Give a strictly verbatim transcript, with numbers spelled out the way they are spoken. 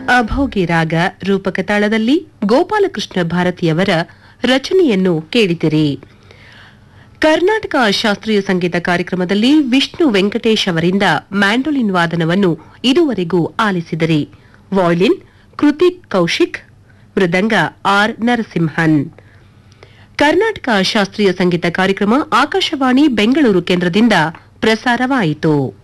ಅಭೋಗಿ ರಾಗ ರೂಪಕ ತಾಳದಲ್ಲಿ ಗೋಪಾಲಕೃಷ್ಣ ಭಾರತಿಯವರ ರಚನೆಯನ್ನು ಕೇಳಿದಿರಿ. ಕರ್ನಾಟಕ ಶಾಸ್ತ್ರೀಯ ಸಂಗೀತ ಕಾರ್ಯಕ್ರಮದಲ್ಲಿ ವಿಷ್ಣು ವೆಂಕಟೇಶ್ ಅವರಿಂದ ಮ್ಯಾಂಡೋಲಿನ್ ವಾದನವನ್ನು ಇದುವರೆಗೂ ಆಲಿಸಿದಿರಿ. ವಾಯ್ಲಿನ್ ಕೃತಿಕ್ ಕೌಶಿಕ್, ಮೃದಂಗ ಆರ್ ನರಸಿಂಹನ್. ಕರ್ನಾಟಕ ಶಾಸ್ತ್ರೀಯ ಸಂಗೀತ ಕಾರ್ಯಕ್ರಮ ಆಕಾಶವಾಣಿ ಬೆಂಗಳೂರು ಕೇಂದ್ರದಿಂದ ಪ್ರಸಾರವಾಯಿತು.